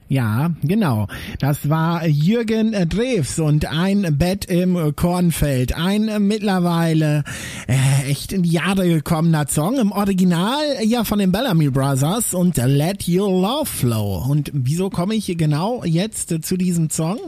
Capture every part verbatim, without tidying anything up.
Ja, genau. Das war Jürgen Drews und ein Bett im Kornfeld. Ein mittlerweile äh, echt in die Jahre gekommener Song. Im Original ja von den Bellamy Brothers und Let Your Love Flow. Und wieso komme ich genau jetzt äh, zu diesem Song?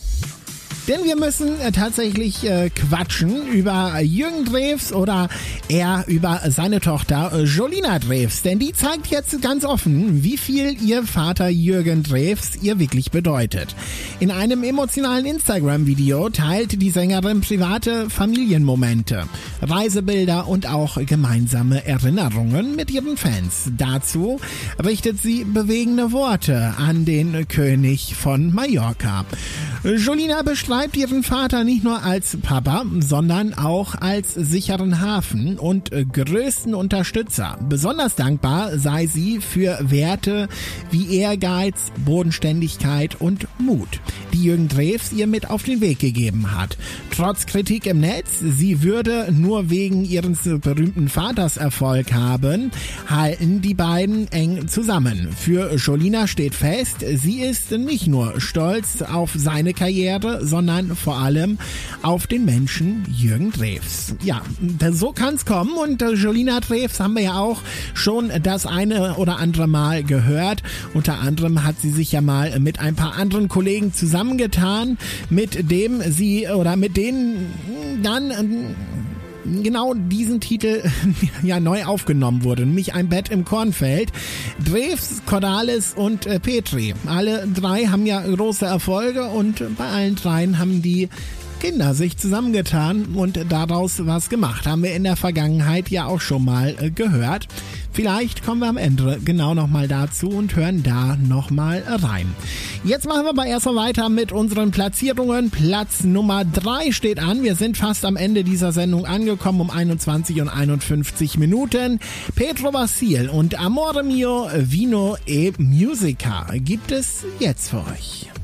Denn wir müssen äh, tatsächlich äh, quatschen über Jürgen Drews oder eher über seine Tochter äh, Jolina Drews. Denn die zeigt jetzt ganz offen, wie viel ihr Vater Jürgen Drews ihr wirklich bedeutet. In einem emotionalen Instagram-Video teilt die Sängerin private Familienmomente, Reisebilder und auch gemeinsame Erinnerungen mit ihren Fans. Dazu richtet sie bewegende Worte an den König von Mallorca. Jolina beschreibt ihren Vater nicht nur als Papa, sondern auch als sicheren Hafen und größten Unterstützer. Besonders dankbar sei sie für Werte wie Ehrgeiz, Bodenständigkeit und Mut, die Jürgen Drews ihr mit auf den Weg gegeben hat. Trotz Kritik im Netz, sie würde nur wegen ihres berühmten Vaters Erfolg haben, halten die beiden eng zusammen. Für Jolina steht fest, sie ist nicht nur stolz auf seine Karriere, sondern vor allem auf den Menschen Jürgen Drews. Ja, so kann's kommen und Jolina Drews haben wir ja auch schon das eine oder andere Mal gehört. Unter anderem hat sie sich ja mal mit ein paar anderen Kollegen zusammengetan, mit dem sie oder mit denen dann genau diesen Titel ja neu aufgenommen wurde, nämlich Ein Bett im Kornfeld. Drews, Cordalis und äh, Petri. Alle drei haben ja große Erfolge und bei allen dreien haben die Kinder sich zusammengetan und daraus was gemacht. Haben wir in der Vergangenheit ja auch schon mal äh, gehört. Vielleicht kommen wir am Ende genau nochmal dazu und hören da nochmal rein. Jetzt machen wir aber erstmal weiter mit unseren Platzierungen. Platz Nummer drei steht an. Wir sind fast am Ende dieser Sendung angekommen um einundzwanzig und einundfünfzig Minuten. Pedro Basil und Amore Mio Vino e Musica gibt es jetzt für euch.